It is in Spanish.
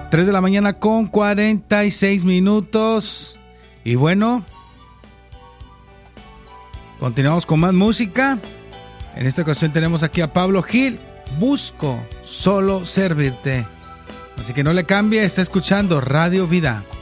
3 de la mañana con 46 minutos. Y bueno, continuamos con más música. En esta ocasión tenemos aquí a Pablo Gil. Busco solo servirte. Así que no le cambie, está escuchando Radio Vida.